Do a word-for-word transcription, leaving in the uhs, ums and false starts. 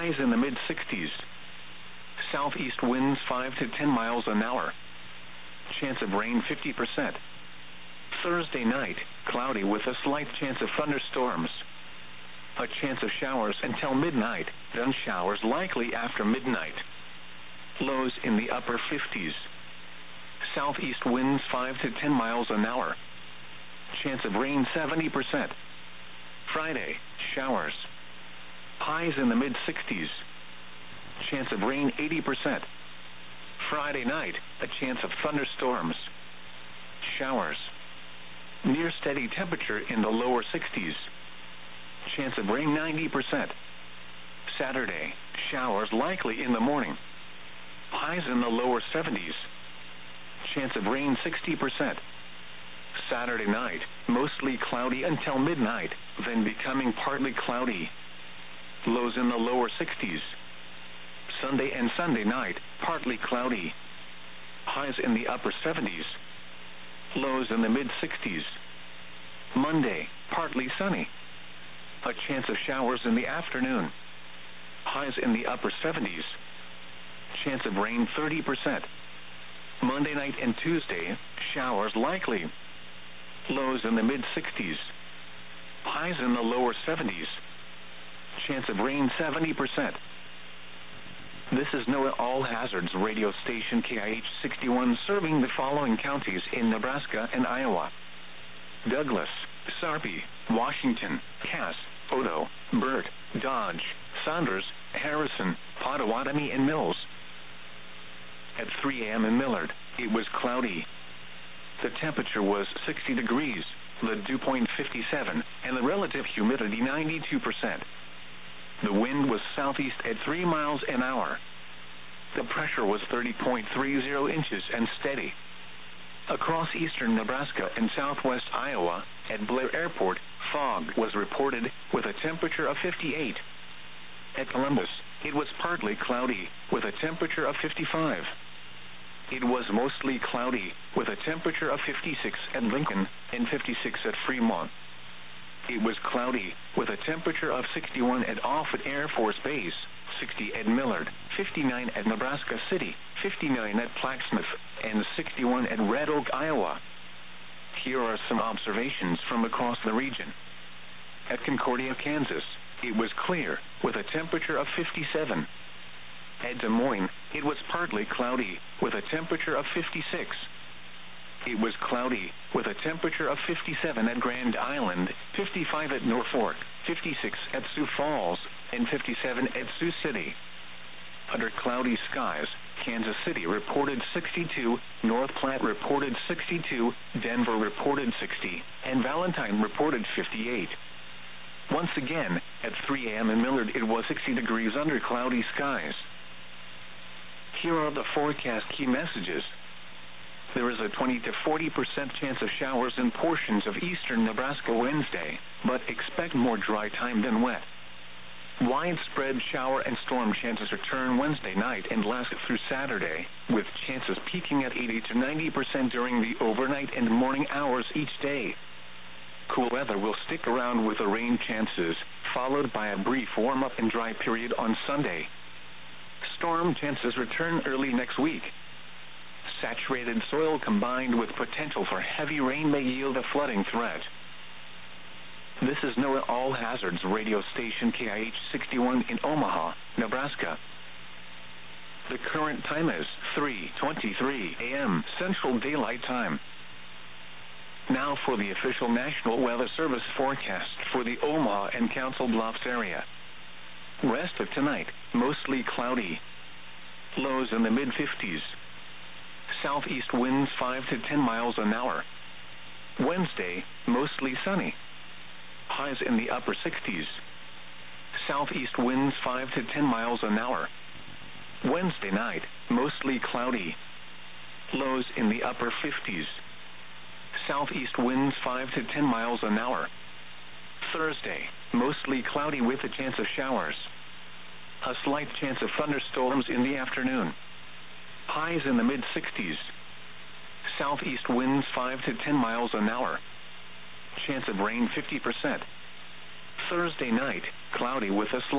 Highs in the mid sixties. Southeast winds five to ten miles an hour. Chance of rain fifty percent. Thursday night, cloudy with a slight chance of thunderstorms. A chance of showers until midnight, then showers likely after midnight. Lows in the upper fifties. Southeast winds five to ten miles an hour. Chance of rain seventy percent. Friday, showers. Highs in the mid sixties. Chance of rain eighty percent. Friday night, a chance of thunderstorms. Showers. Near steady temperature in the lower sixties. Chance of rain ninety percent. Saturday, showers likely in the morning. Highs in the lower seventies. Chance of rain sixty percent. Saturday night, mostly cloudy until midnight, then becoming partly cloudy. Lows in the lower sixties. Sunday and Sunday night, partly cloudy. Highs in the upper seventies. Lows in the mid sixties. Monday, partly sunny. A chance of showers in the afternoon. Highs in the upper seventies. Chance of rain thirty percent. Monday night and Tuesday, showers likely. Lows in the mid sixties. Highs in the lower seventies. Chance of rain seventy percent. This is NOAA All Hazards radio station K I H sixty-one, serving the following counties in Nebraska and Iowa: Douglas, Sarpy, Washington, Cass, Odo, Burt, Dodge, Saunders, Harrison, Pottawatomie, and Mills. At three a m in Millard, it was cloudy. The temperature was sixty degrees, the dew point fifty-seven, and the relative humidity ninety-two percent. The wind was southeast at three miles an hour. The pressure was thirty point three zero inches and steady. Across eastern Nebraska and southwest Iowa, at Blair Airport, fog was reported with a temperature of fifty-eight. At Columbus, it was partly cloudy with a temperature of fifty-five. It was mostly cloudy with a temperature of fifty-six at Lincoln and fifty-six at Fremont. It was cloudy with a temperature of sixty-one at Offutt Air Force Base, sixty at Millard, fifty-nine at Nebraska City, fifty-nine at Plaquemine, and sixty-one at Red Oak, Iowa. Here are some observations from across the region. At Concordia, Kansas, it was clear with a temperature of fifty-seven. At Des Moines, it was partly cloudy with a temperature of fifty-six. It was cloudy with a temperature of fifty-seven at Grand Island, fifty-five at Norfolk, fifty-six at Sioux Falls, and fifty-seven at Sioux City. Under cloudy skies, Kansas City reported sixty-two, North Platte reported sixty-two, Denver reported sixty, and Valentine reported fifty-eight. Once again, at three a m in Millard, it was sixty degrees under cloudy skies. Here are the forecast key messages. There is a twenty to forty percent chance of showers in portions of eastern Nebraska Wednesday, but expect more dry time than wet. Widespread shower and storm chances return Wednesday night and last through Saturday, with chances peaking at eighty to ninety percent during the overnight and morning hours each day. Cool weather will stick around with the rain chances, followed by a brief warm-up and dry period on Sunday. Storm chances return early next week. Saturated soil combined with potential for heavy rain may yield a flooding threat. This is NOAA All Hazards radio station K I H sixty-one in Omaha, Nebraska. The current time is three twenty-three a m Central Daylight Time. Now for the official National Weather Service forecast for the Omaha and Council Bluffs area. Rest of tonight, mostly cloudy. Lows in the mid fifties. Southeast winds five to ten miles an hour. Wednesday, mostly sunny. Highs in the upper sixties. Southeast winds five to ten miles an hour. Wednesday night, mostly cloudy. Lows in the upper fifties. Southeast winds five to ten miles an hour. Thursday, mostly cloudy with a chance of showers. A slight chance of thunderstorms in the afternoon. Highs in the mid sixties. Southeast winds five to ten miles an hour. Chance of rain fifty percent. Thursday night, cloudy with a slight